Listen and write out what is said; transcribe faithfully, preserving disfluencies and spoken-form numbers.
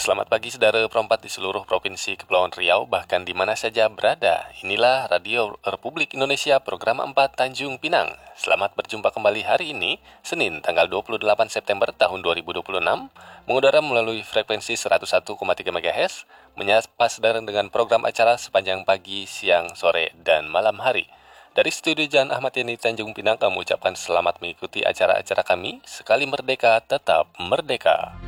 Selamat pagi saudara perempat di seluruh Provinsi Kepulauan Riau, bahkan di mana saja berada. Inilah Radio Republik Indonesia program empat Tanjung Pinang. Selamat berjumpa kembali hari ini, Senin tanggal dua puluh delapan September tahun dua ribu dua puluh enam, mengudara melalui frekuensi seratus satu koma tiga megahertz, menyapa saudara dengan program acara sepanjang pagi, siang, sore, dan malam hari. Dari studio Jalan Ahmad Yani Tanjung Pinang, kami ucapkan selamat mengikuti acara-acara kami. Sekali merdeka, tetap merdeka.